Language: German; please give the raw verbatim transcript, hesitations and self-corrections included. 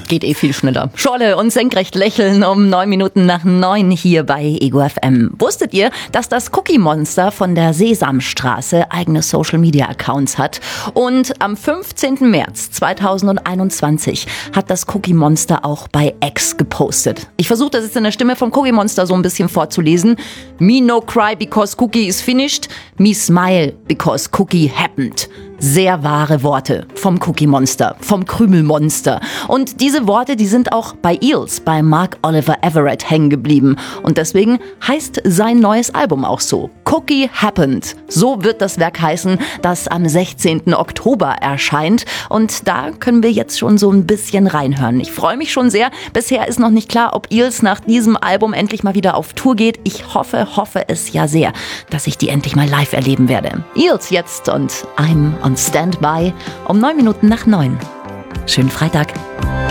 Geht eh viel schneller. Scholle und senkrecht lächeln um neun Minuten nach neun hier bei Ego F M. Wusstet ihr, dass das Cookie Monster von der Sesamstraße eigene Social Media Accounts hat? Und am fünfzehnten März zweitausendeinundzwanzig hat das Cookie Monster auch bei X gepostet. Ich versuche das jetzt in der Stimme vom Cookie Monster so ein bisschen vorzulesen. Me no cry because cookie is finished. Me smile because cookie happened. Sehr wahre Worte vom Cookie Monster, vom Krümelmonster. Und diese Worte, die sind auch bei Eels, bei Mark Oliver Everett hängen geblieben. Und deswegen heißt sein neues Album auch so. Cookie Happened. So wird das Werk heißen, das am sechzehnten Oktober erscheint. Und da können wir jetzt schon so ein bisschen reinhören. Ich freue mich schon sehr. Bisher ist noch nicht klar, ob Eels nach diesem Album endlich mal wieder auf Tour geht. Ich hoffe, hoffe es ja sehr, dass ich die endlich mal live erleben werde. Eels jetzt und I'm on Standby um neun Minuten nach neun. Schönen Freitag.